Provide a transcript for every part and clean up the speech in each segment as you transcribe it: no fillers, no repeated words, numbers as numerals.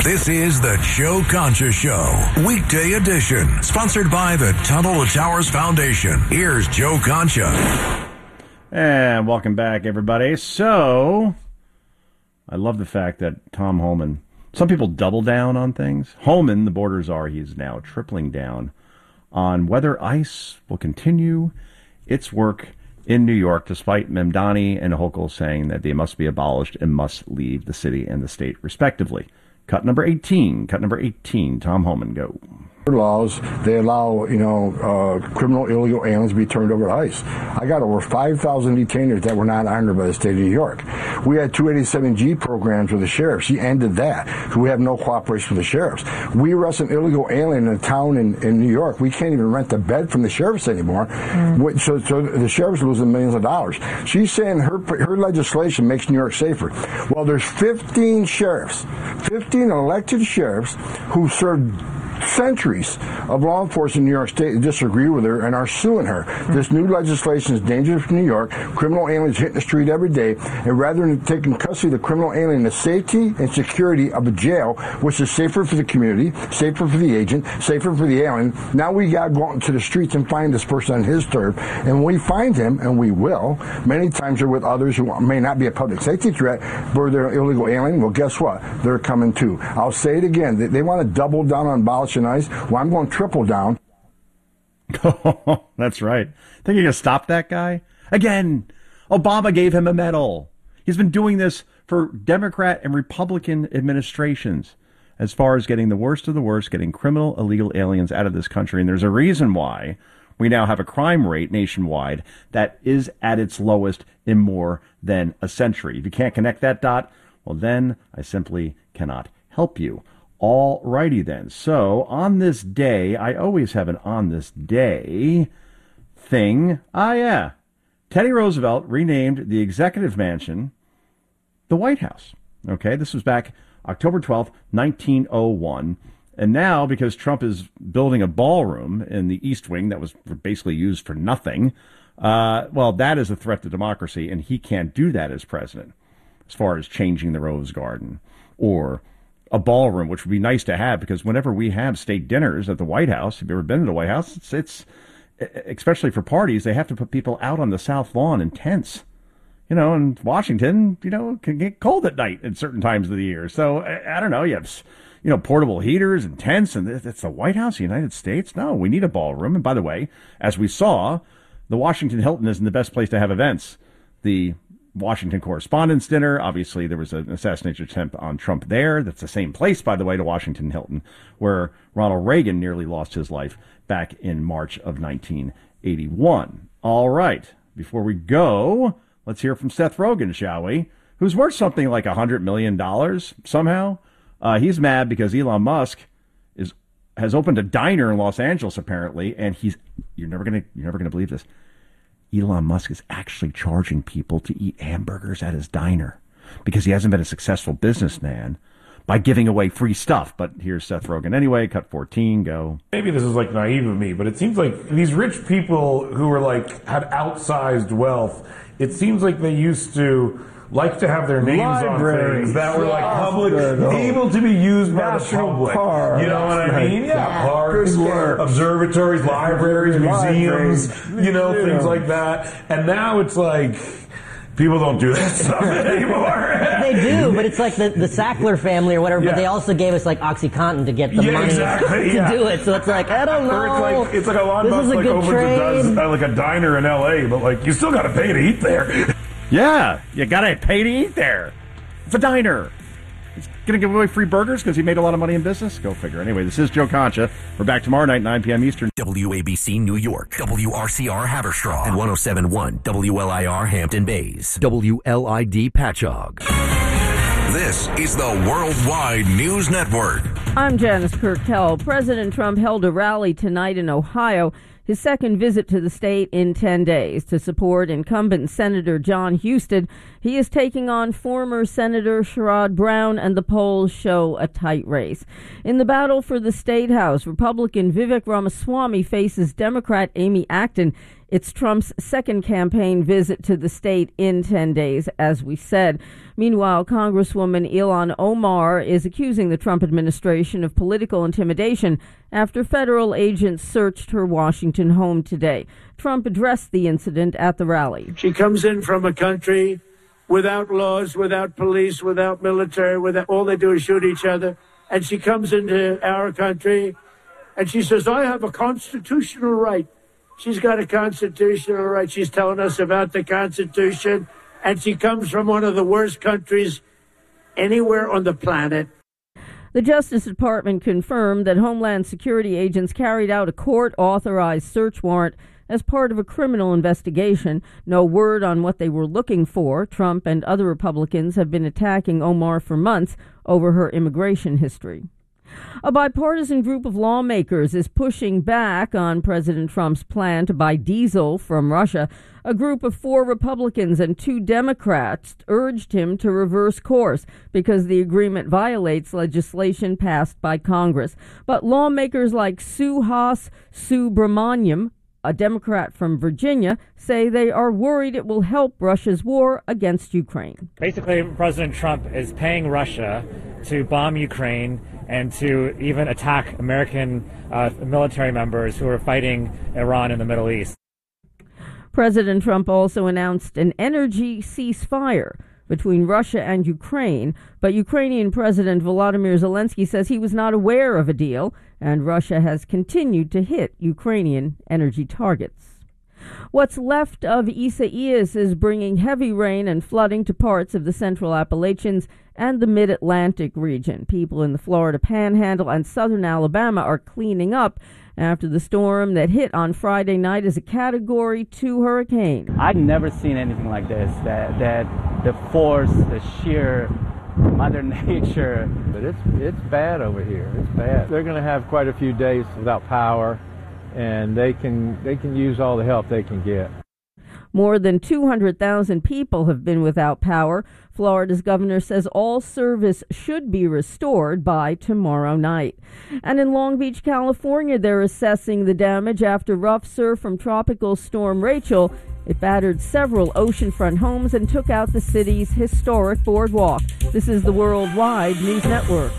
This is the Joe Concha Show, weekday edition, sponsored by the Tunnel to Towers Foundation. Here's Joe Concha. And welcome back, everybody. So, I love the fact that Tom Homan, some people double down on things. Homan, the borders are, he's now tripling down on whether ICE will continue its work in New York, despite Mamdani and Hochul saying that they must be abolished and must leave the city and the state, respectively. Cut number 18. Tom Homan, go. Laws, they allow, criminal illegal aliens to be turned over to ICE. I got over 5,000 detainers that were not honored by the state of New York. We had 287G programs with the sheriffs. She ended that. So we have no cooperation with the sheriffs. We arrest an illegal alien in a town in New York. We can't even rent a bed from the sheriffs anymore. So the sheriffs losing millions of dollars. She's saying her legislation makes New York safer. Well, there's 15 sheriffs, 15 elected sheriffs who served centuries of law enforcement in New York State disagree with her and are suing her. This new legislation is dangerous for New York. Criminal aliens hitting the street every day, and rather than taking custody of the criminal alien, the safety and security of a jail, which is safer for the community, safer for the agent, safer for the alien, now we got to go out into the streets and find this person on his turf. And when we find him, and we will, many times they're with others who may not be a public safety threat, but they're an illegal alien. Well, guess what? They're coming too. I'll say it again. They want to double down on abolishing ICE. Well, I'm going triple down. That's right. Think you're going to stop that guy? Again, Obama gave him a medal. He's been doing this for Democrat and Republican administrations as far as getting the worst of the worst, getting criminal illegal aliens out of this country. And there's a reason why we now have a crime rate nationwide that is at its lowest in more than a century. If you can't connect that dot, well, then I simply cannot help you. All righty then. So on this day, I always have an on this day thing. Yeah. Teddy Roosevelt renamed the executive mansion the White House. Okay, this was back October 12th, 1901. And now, because Trump is building a ballroom in the East Wing that was basically used for nothing, that is a threat to democracy, and he can't do that as president, as far as changing the Rose Garden or a ballroom, which would be nice to have, because whenever we have state dinners at the White House, if you've ever been to the White House, it's especially for parties, they have to put people out on the South Lawn in tents. In Washington, can get cold at night at certain times of the year. So I don't know. You have, portable heaters and tents, and it's the White House, the United States. No, we need a ballroom. And by the way, as we saw, the Washington Hilton isn't the best place to have events. The Washington Correspondents' Dinner. Obviously, there was an assassination attempt on Trump there. That's the same place, by the way, to Washington Hilton, where Ronald Reagan nearly lost his life back in March of 1981. All right. Before we go, let's hear from Seth Rogen, shall we? Who's worth something like $100 million somehow. He's mad because Elon Musk has opened a diner in Los Angeles, apparently, and you're never gonna believe this. Elon Musk is actually charging people to eat hamburgers at his diner because he hasn't been a successful businessman by giving away free stuff. But here's Seth Rogen. Anyway, cut 14, go. Maybe this is naive of me, but it seems like these rich people who were had outsized wealth, it seems like they used to like to have their names on things that were public, able to be used by the public. You know what I mean? Yeah, parks, observatories, libraries, museums, things like that. And now it's people don't do that stuff anymore. They do, but it's like the Sackler family or whatever, but they also gave us OxyContin to get the money to do it. So it's I don't know. Or it's like Elon Musk opens a diner in L.A., but you still got to pay to eat there. Yeah, you got to pay to eat there. It's a diner. He's going to give away free burgers because he made a lot of money in business? Go figure. Anyway, this is Joe Concha. We're back tomorrow night, 9 p.m. Eastern. WABC New York, WRCR Haverstraw, and 107.1 WLIR Hampton Bays, WLID Patchogue. This is the Worldwide News Network. I'm Janice Purkell. President Trump held a rally tonight in Ohio, his second visit to the state in 10 days, to support incumbent Senator John Huston. He is taking on former Senator Sherrod Brown, and the polls show a tight race. In the battle for the State House, Republican Vivek Ramaswamy faces Democrat Amy Acton. It's Trump's second campaign visit to the state in 10 days, as we said. Meanwhile, Congresswoman Ilhan Omar is accusing the Trump administration of political intimidation after federal agents searched her Washington home today. Trump addressed the incident at the rally. She comes in from a country without laws, without police, without military, without all they do is shoot each other. And she comes into our country and she says, I have a constitutional right. She's got a constitutional right. She's telling us about the Constitution. And she comes from one of the worst countries anywhere on the planet. The Justice Department confirmed that Homeland Security agents carried out a court-authorized search warrant as part of a criminal investigation. No word on what they were looking for. Trump and other Republicans have been attacking Omar for months over her immigration history. A bipartisan group of lawmakers is pushing back on President Trump's plan to buy diesel from Russia. A group of 4 Republicans and 2 Democrats urged him to reverse course because the agreement violates legislation passed by Congress. But lawmakers like Suhas Subramaniam, a Democrat from Virginia, say they are worried it will help Russia's war against Ukraine. Basically, President Trump is paying Russia to bomb Ukraine and to even attack American military members who are fighting Iran in the Middle East. President Trump also announced an energy ceasefire between Russia and Ukraine, but Ukrainian President Volodymyr Zelensky says he was not aware of a deal, and Russia has continued to hit Ukrainian energy targets. What's left of Isaias is bringing heavy rain and flooding to parts of the Central Appalachians and the Mid-Atlantic region. People in the Florida Panhandle and southern Alabama are cleaning up after the storm that hit on Friday night as a Category 2 hurricane. I've never seen anything like this, that the force, the sheer Mother Nature. But it's bad over here. It's bad. They're going to have quite a few days without power, and they can use all the help they can get. More than 200,000 people have been without power. Florida's governor says all service should be restored by tomorrow night. And in Long Beach, California, they're assessing the damage after rough surf from Tropical Storm Rachel. It battered several oceanfront homes and took out the city's historic boardwalk. This is the Worldwide News Network.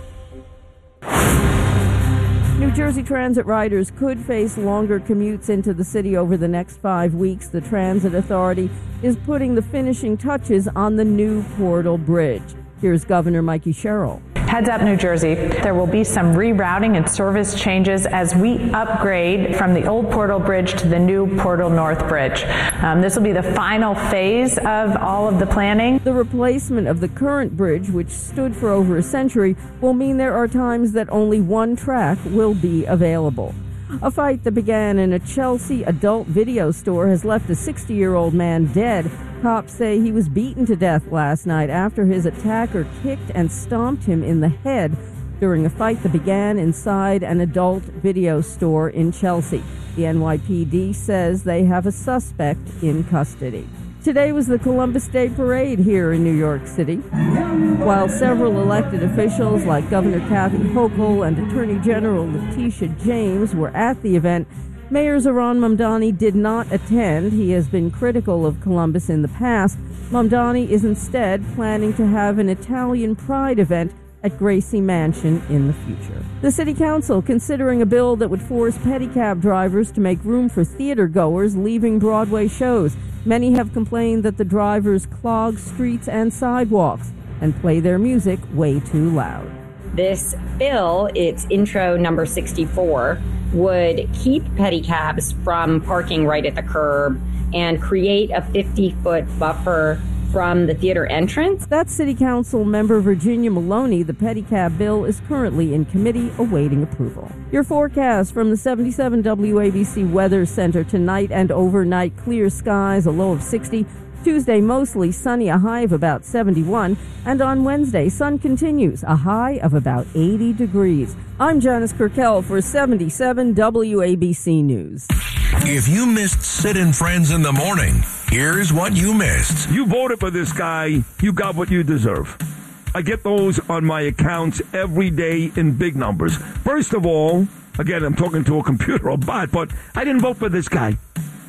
New Jersey Transit riders could face longer commutes into the city over the next 5 weeks. The Transit Authority is putting the finishing touches on the new Portal Bridge. Here's Governor Mikey Sherrill. Heads up, New Jersey. There will be some rerouting and service changes as we upgrade from the old Portal Bridge to the new Portal North Bridge. This will be the final phase of all of the planning. The replacement of the current bridge, which stood for over a century, will mean there are times that only one track will be available. A fight that began in a Chelsea adult video store has left a 60-year-old man dead. Cops say he was beaten to death last night after his attacker kicked and stomped him in the head during a fight that began inside an adult video store in Chelsea. The NYPD says they have a suspect in custody. Today was the Columbus Day Parade here in New York City. While several elected officials like Governor Kathy Hochul and Attorney General Letitia James were at the event, Mayor Zohran Mamdani did not attend. He has been critical of Columbus in the past. Mamdani is instead planning to have an Italian Pride event at Gracie Mansion in the future. The City Council considering a bill that would force pedicab drivers to make room for theater goers leaving Broadway shows. Many have complained that the drivers clog streets and sidewalks and play their music way too loud. This bill, its intro number 64, would keep pedicabs from parking right at the curb and create a 50-foot buffer from the theater entrance. That's City Council member Virginia Maloney. The pedicab bill is currently in committee awaiting approval. Your forecast from the 77 WABC Weather Center tonight and overnight: clear skies, a low of 60. Tuesday, mostly sunny, a high of about 71. And on Wednesday, sun continues, a high of about 80 degrees. I'm Janice Kirkel for 77 WABC News. If you missed Sid and Friends in the morning, here's what you missed. You voted for this guy, you got what you deserve. I get those on my accounts every day in big numbers. First of all, again, I'm talking to a computer or bot, but I didn't vote for this guy.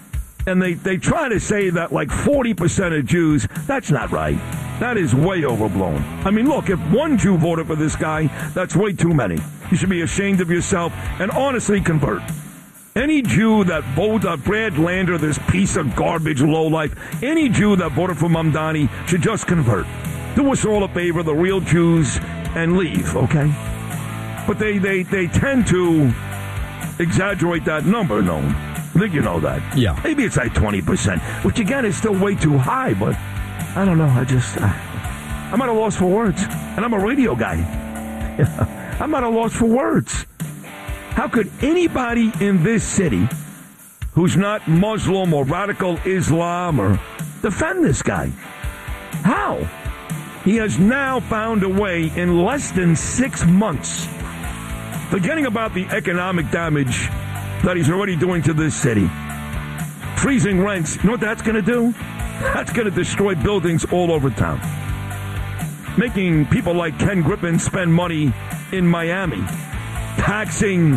And they try to say that like 40% of Jews, that's not right. That is way overblown. I mean, look, if one Jew voted for this guy, that's way too many. You should be ashamed of yourself and honestly convert. Any Jew that voted Brad Lander, this piece of garbage lowlife, any Jew that voted for Mamdani should just convert. Do us all a favor, the real Jews, and leave, okay? But they tend to exaggerate that number, Noam. I think you know that. Yeah. Maybe it's like 20%, which again is still way too high, but I don't know. I'm at a loss for words. And I'm a radio guy. I'm at a loss for words. How could anybody in this city who's not Muslim or radical Islam or defend this guy? How? He has now found a way in less than 6 months, forgetting about the economic damage that he's already doing to this city. Freezing rents, you know what that's going to do? That's going to destroy buildings all over town. Making people like Ken Griffin spend money in Miami. Taxing.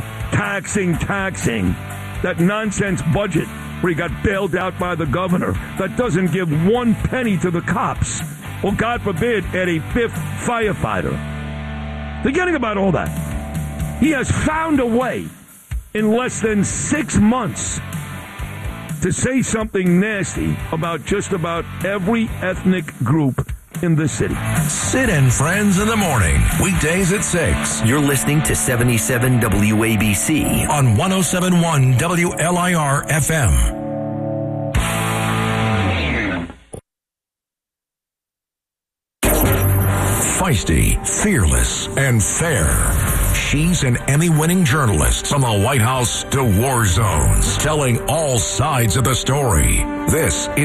That nonsense budget where he got bailed out by the governor that doesn't give 1 penny to the cops. Or, God forbid, add a 5th firefighter. Forgetting about all that. He has found a way in less than 6 months to say something nasty about just about every ethnic group in the city. Sid and Friends in the morning, weekdays at 6. You're listening to 77 WABC on 107.1 WLIR FM. Feisty, fearless, and fair. She's an Emmy-winning journalist from the White House to war zones, telling all sides of the story. This is